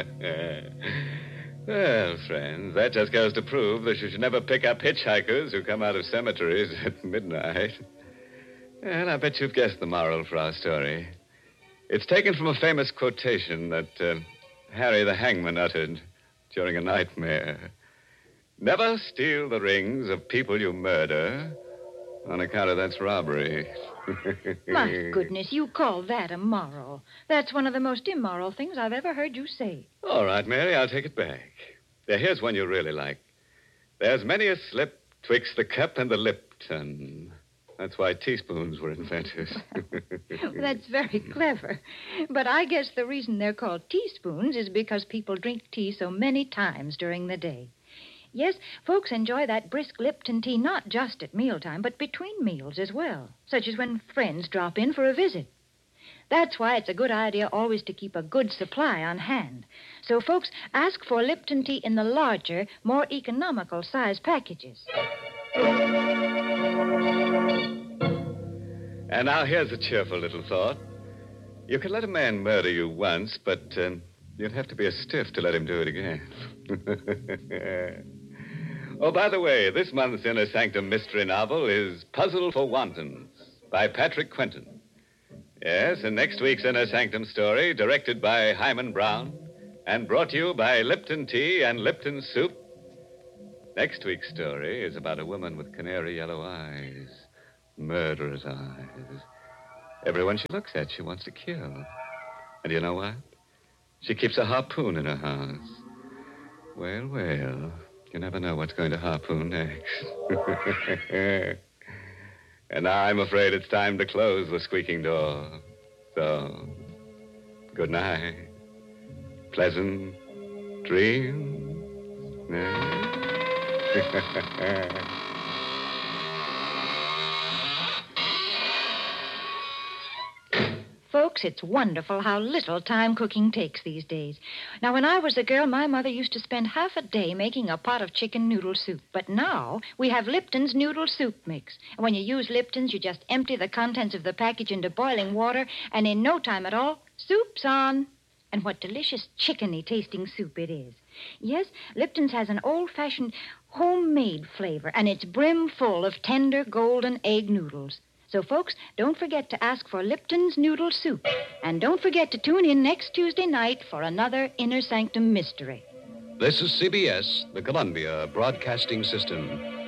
Well, friends, that just goes to prove that you should never pick up hitchhikers who come out of cemeteries at midnight. And I bet you've guessed the moral for our story. It's taken from a famous quotation that Harry the Hangman uttered during a nightmare. Never steal the rings of people you murder. On account of that's robbery. My goodness, you call that a moral. That's one of the most immoral things I've ever heard you say. All right, Mary, I'll take it back. Now, here's one you really like. There's many a slip twixt the cup and the Lipton. That's why teaspoons were invented. That's very clever. But I guess the reason they're called teaspoons is because people drink tea so many times during the day. Yes, folks enjoy that brisk Lipton tea not just at mealtime, but between meals as well, such as when friends drop in for a visit. That's why it's a good idea always to keep a good supply on hand. So, folks, ask for Lipton tea in the larger, more economical size packages. And now here's a cheerful little thought. You can let a man murder you once, but you'd have to be a stiff to let him do it again. Oh, by the way, this month's Inner Sanctum mystery novel is Puzzle for Wantons by Patrick Quentin. Yes, and next week's Inner Sanctum story, directed by Hyman Brown and brought to you by Lipton Tea and Lipton Soup. Next week's story is about a woman with canary yellow eyes, murderous eyes. Everyone she looks at, she wants to kill. And you know what? She keeps a harpoon in her house. Well, well, you never know what's going to harpoon next. And now I'm afraid it's time to close the squeaking door. So, good night. Pleasant dreams. Folks, it's wonderful how little time cooking takes these days. Now, when I was a girl, my mother used to spend half a day making a pot of chicken noodle soup. But now we have Lipton's noodle soup mix. And when you use Lipton's, you just empty the contents of the package into boiling water, and in no time at all, soup's on. And what delicious chickeny tasting soup it is. Yes, Lipton's has an old-fashioned homemade flavor, and it's brim full of tender golden egg noodles. So, folks, don't forget to ask for Lipton's Noodle Soup. And don't forget to tune in next Tuesday night for another Inner Sanctum mystery. This is CBS, the Columbia Broadcasting System.